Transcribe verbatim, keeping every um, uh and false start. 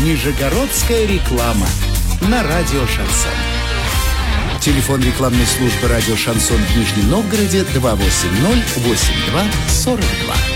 Нижегородская реклама на радио «Шансон». Телефон рекламной службы радио «Шансон» в Нижнем Новгороде два восемь ноль восемь два сорок два.